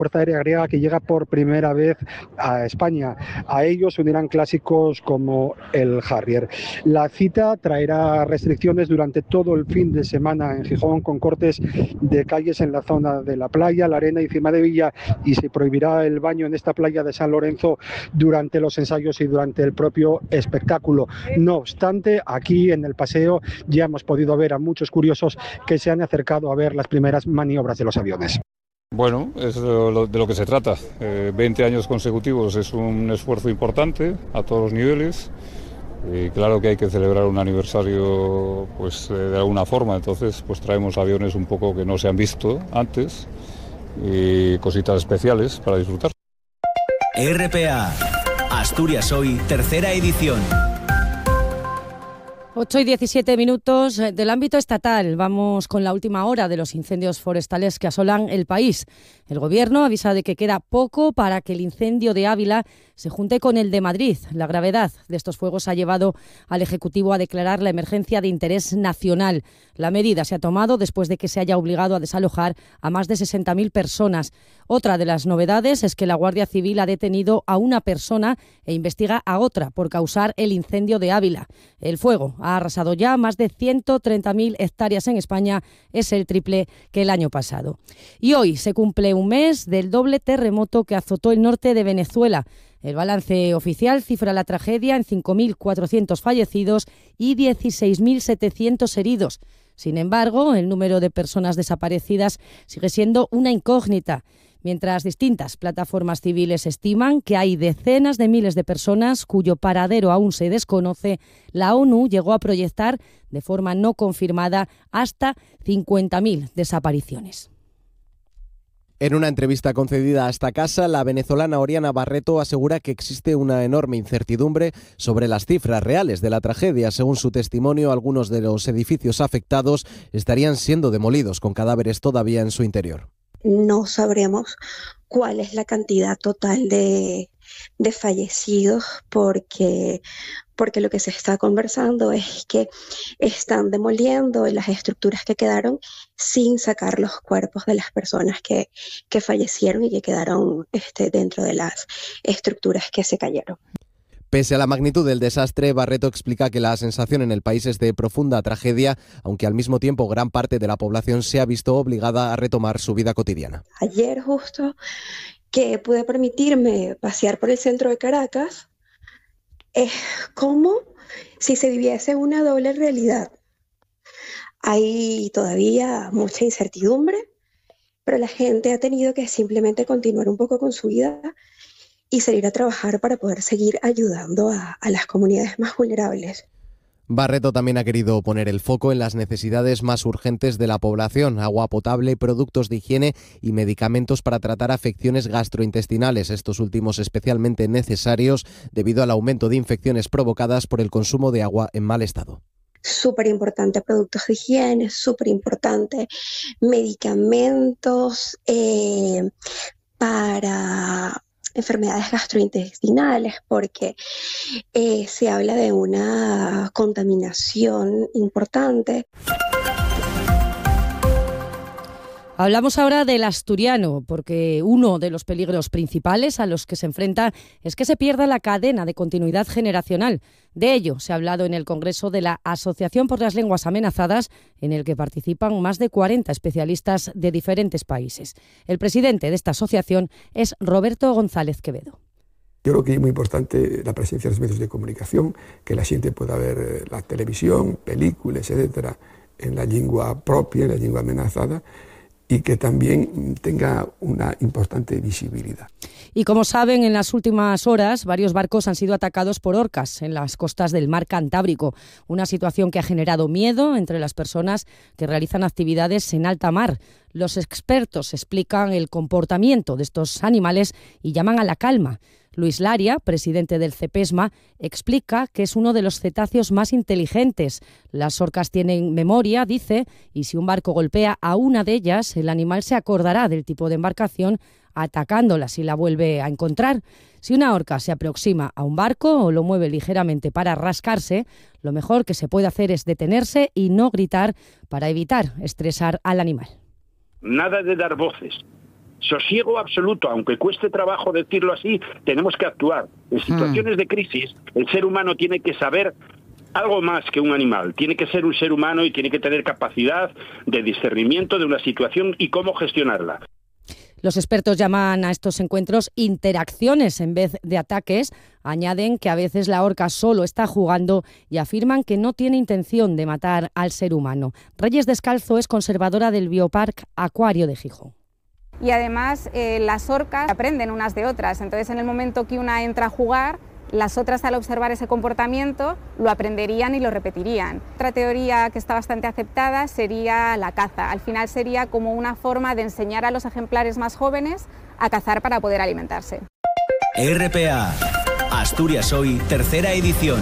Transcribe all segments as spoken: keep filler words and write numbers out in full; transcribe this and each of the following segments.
Fuerza Aérea Griega que llega por primera vez a España. A ellos se unirán clásicos como el Harrier. La cita traerá restricciones durante todo el fin de semana en Gijón, con cortes de calles en la zona de la playa, la Arena y Cimadevilla, y se prohibirá el baño en esta playa de San Lorenzo durante los ensayos y durante el propio espectáculo. No obstante, aquí en el paseo ya hemos podido ver a muchos curiosos que se han acercado a ver las primeras maniobras de los aviones. Bueno, es de lo que se trata. Eh, veinte años consecutivos es un esfuerzo importante a todos los niveles y claro que hay que celebrar un aniversario pues eh, de alguna forma, entonces pues traemos aviones un poco que no se han visto antes y cositas especiales para disfrutar. R P A, Asturias Hoy, tercera edición. ocho y diecisiete minutos del ámbito estatal. Vamos con la última hora de los incendios forestales que asolan el país. El Gobierno avisa de que queda poco para que el incendio de Ávila se junte con el de Madrid. La gravedad de estos fuegos ha llevado al Ejecutivo a declarar la emergencia de interés nacional. La medida se ha tomado después de que se haya obligado a desalojar a más de sesenta mil personas. Otra de las novedades es que la Guardia Civil ha detenido a una persona e investiga a otra por causar el incendio de Ávila. El fuego ha arrasado ya más de ciento treinta mil hectáreas en España, es el triple que el año pasado. Y hoy se cumple un mes del doble terremoto que azotó el norte de Venezuela. El balance oficial cifra la tragedia en cinco mil cuatrocientos fallecidos y dieciséis mil setecientos heridos. Sin embargo, el número de personas desaparecidas sigue siendo una incógnita. Mientras distintas plataformas civiles estiman que hay decenas de miles de personas cuyo paradero aún se desconoce, la ONU llegó a proyectar de forma no confirmada hasta cincuenta mil desapariciones. En una entrevista concedida a esta casa, la venezolana Oriana Barreto asegura que existe una enorme incertidumbre sobre las cifras reales de la tragedia. Según su testimonio, algunos de los edificios afectados estarían siendo demolidos con cadáveres todavía en su interior. No sabremos cuál es la cantidad total de, de fallecidos porque, porque lo que se está conversando es que están demoliendo las estructuras que quedaron sin sacar los cuerpos de las personas que, que fallecieron y que quedaron este, dentro de las estructuras que se cayeron. Pese a la magnitud del desastre, Barreto explica que la sensación en el país es de profunda tragedia, aunque al mismo tiempo gran parte de la población se ha visto obligada a retomar su vida cotidiana. Ayer justo que pude permitirme pasear por el centro de Caracas, es como si se viviese una doble realidad. Hay todavía mucha incertidumbre, pero la gente ha tenido que simplemente continuar un poco con su vida y salir a trabajar para poder seguir ayudando a, a las comunidades más vulnerables. Barreto también ha querido poner el foco en las necesidades más urgentes de la población: agua potable, productos de higiene y medicamentos para tratar afecciones gastrointestinales, estos últimos especialmente necesarios debido al aumento de infecciones provocadas por el consumo de agua en mal estado. Súper importante productos de higiene, súper importante medicamentos eh, para enfermedades gastrointestinales, porque eh, se habla de una contaminación importante. Hablamos ahora del asturiano, porque uno de los peligros principales a los que se enfrenta es que se pierda la cadena de continuidad generacional. De ello se ha hablado en el Congreso de la Asociación por las Lenguas Amenazadas, en el que participan más de cuarenta especialistas de diferentes países. El presidente de esta asociación es Roberto González Quevedo. Yo creo que es muy importante la presencia de los medios de comunicación, que la gente pueda ver la televisión, películas, etcétera, en la lengua propia, en la lengua amenazada, y que también tenga una importante visibilidad. Y como saben, en las últimas horas varios barcos han sido atacados por orcas en las costas del mar Cantábrico, una situación que ha generado miedo entre las personas que realizan actividades en alta mar. Los expertos explican el comportamiento de estos animales y llaman a la calma. Luis Laria, presidente del CEPESMA, explica que es uno de los cetáceos más inteligentes. Las orcas tienen memoria, dice, y si un barco golpea a una de ellas, el animal se acordará del tipo de embarcación, atacándola si la vuelve a encontrar. Si una orca se aproxima a un barco o lo mueve ligeramente para rascarse, lo mejor que se puede hacer es detenerse y no gritar para evitar estresar al animal. Nada de dar voces, sosiego absoluto, aunque cueste trabajo decirlo así, tenemos que actuar. En situaciones de crisis, el ser humano tiene que saber algo más que un animal, tiene que ser un ser humano y tiene que tener capacidad de discernimiento de una situación y cómo gestionarla. Los expertos llaman a estos encuentros interacciones en vez de ataques. Añaden que a veces la orca solo está jugando y afirman que no tiene intención de matar al ser humano. Reyes Descalzo es conservadora del Biopark Acuario de Gijón. Y además eh, las orcas aprenden unas de otras, entonces en el momento que una entra a jugar, las otras al observar ese comportamiento lo aprenderían y lo repetirían. Otra teoría que está bastante aceptada sería la caza. Al final sería como una forma de enseñar a los ejemplares más jóvenes a cazar para poder alimentarse. R P A, Asturias Hoy, tercera edición.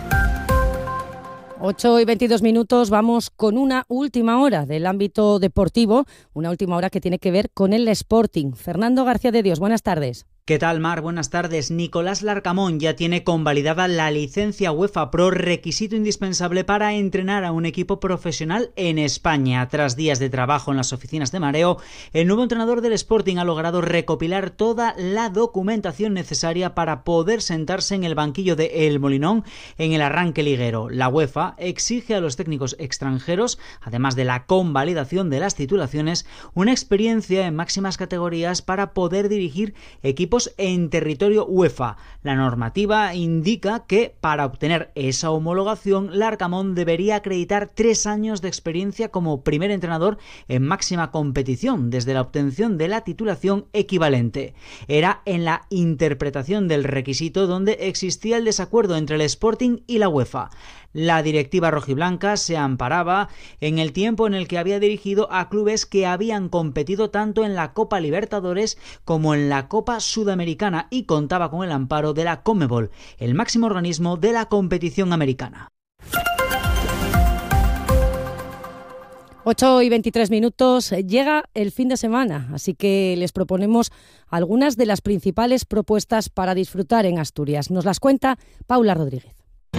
ocho y veintidós minutos, vamos con una última hora del ámbito deportivo, una última hora que tiene que ver con el Sporting. Fernando García de Dios, buenas tardes. ¿Qué tal, Mar? Buenas tardes. Nicolás Larcamón ya tiene convalidada la licencia UEFA Pro, requisito indispensable para entrenar a un equipo profesional en España. Tras días de trabajo en las oficinas de Mareo, el nuevo entrenador del Sporting ha logrado recopilar toda la documentación necesaria para poder sentarse en el banquillo de El Molinón en el arranque liguero. La UEFA exige a los técnicos extranjeros, además de la convalidación de las titulaciones, una experiencia en máximas categorías para poder dirigir equipos en territorio UEFA. La normativa indica que para obtener esa homologación, Larcamón debería acreditar tres años de experiencia como primer entrenador en máxima competición desde la obtención de la titulación equivalente. Era en la interpretación del requisito donde existía el desacuerdo entre el Sporting y la UEFA. La directiva rojiblanca se amparaba en el tiempo en el que había dirigido a clubes que habían competido tanto en la Copa Libertadores como en la Copa Sudamericana y contaba con el amparo de la Conmebol, el máximo organismo de la competición americana. ocho y veintitrés minutos, llega el fin de semana, así que les proponemos algunas de las principales propuestas para disfrutar en Asturias. Nos las cuenta Paula Rodríguez.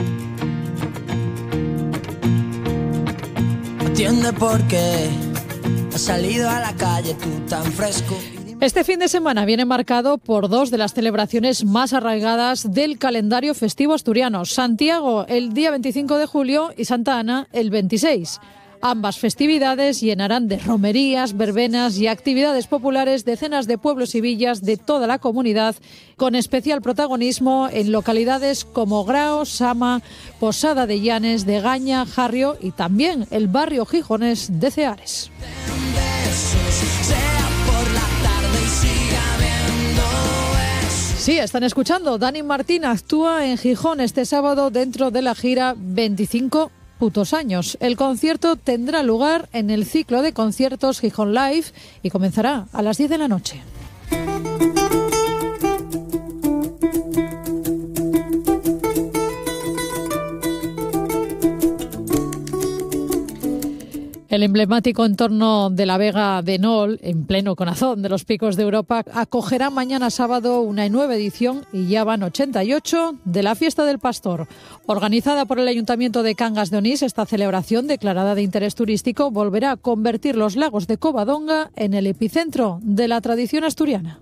Entiende por qué has salido a la calle tú tan fresco. Este fin de semana viene marcado por dos de las celebraciones más arraigadas del calendario festivo asturiano. Santiago el día veinticinco de julio y Santa Ana el veintiséis. Ambas festividades llenarán de romerías, verbenas y actividades populares decenas de pueblos y villas de toda la comunidad, con especial protagonismo en localidades como Grao, Sama, Posada de Llanes, de Gaña, Jarrio y también el barrio gijonés de Ceares. Sí, están escuchando. Dani Martín actúa en Gijón este sábado dentro de la gira veinticinco putos años. El concierto tendrá lugar en el ciclo de conciertos Gijón Live y comenzará a las diez de la noche. El emblemático entorno de la Vega de Nol, en pleno corazón de los Picos de Europa, acogerá mañana sábado una nueva edición, y ya van ochenta y ocho, de la Fiesta del Pastor. Organizada por el Ayuntamiento de Cangas de Onís, esta celebración, declarada de interés turístico, volverá a convertir los lagos de Covadonga en el epicentro de la tradición asturiana.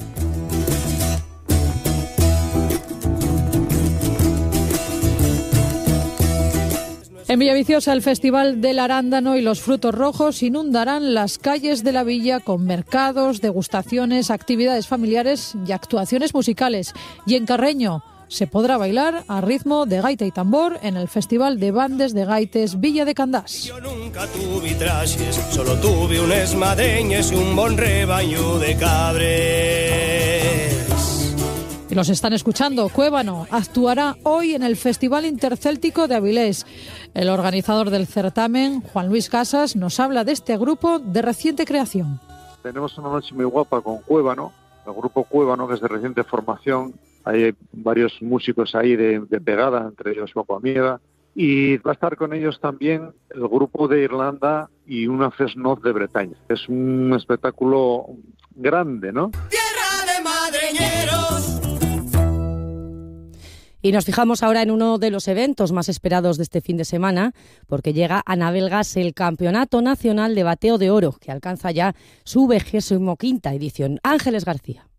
En Villaviciosa, el Festival del Arándano y los Frutos Rojos inundarán las calles de la villa con mercados, degustaciones, actividades familiares y actuaciones musicales. Y en Carreño se podrá bailar a ritmo de gaita y tambor en el Festival de Bandes de Gaites Villa de Candás. Yo nunca tuve trajes, solo tuve unes madeñes y un bon rebaño de cabres. Y los están escuchando. Cuébano actuará hoy en el Festival Intercéltico de Avilés. El organizador del certamen, Juan Luis Casas, nos habla de este grupo de reciente creación. Tenemos una noche muy guapa con Cuébano, el grupo Cuébano, que es de reciente formación. Hay varios músicos ahí de, de pegada, entre ellos Paco Amiga. Y va a estar con ellos también el grupo de Irlanda y una Fresnoz de Bretaña. Es un espectáculo grande, ¿no? Tierra de madreñeros. Y nos fijamos ahora en uno de los eventos más esperados de este fin de semana, porque llega a Navelgas el Campeonato Nacional de Bateo de Oro, que alcanza ya su vigésimo quinta edición. Ángeles García.